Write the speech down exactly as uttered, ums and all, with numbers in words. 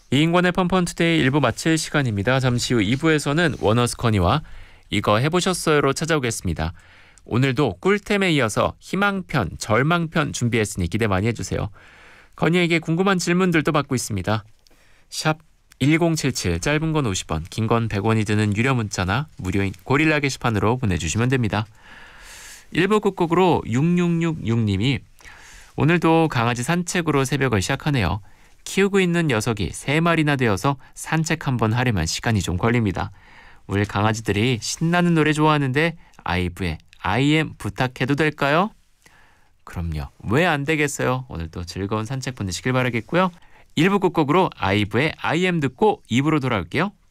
이인권의 펀펀투데이 일 부 마칠 시간입니다. 잠시 후 이 부에서는 워너스 커니와 이거 해보셨어요로 찾아오겠습니다. 오늘도 꿀템에 이어서 희망편, 절망편 준비했으니 기대 많이 해주세요. 건희에게 궁금한 질문들도 받고 있습니다. 샵 일공칠칠, 짧은 건 오십 원, 긴 건 백 원이 드는 유료 문자나 무료인 고릴라 게시판으로 보내주시면 됩니다. 일 부 끝곡으로 육육육육님이 오늘도 강아지 산책으로 새벽을 시작하네요. 키우고 있는 녀석이 세 마리나 되어서 산책 한번 하려면 시간이 좀 걸립니다. 우리 강아지들이 신나는 노래 좋아하는데 아이브의 아이엠 부탁해도 될까요? 그럼요. 왜 안 되겠어요? 오늘도 즐거운 산책 보내시길 바라겠고요. 일 부 끝곡으로 아이브의 아이엠 듣고 이 부로 돌아올게요.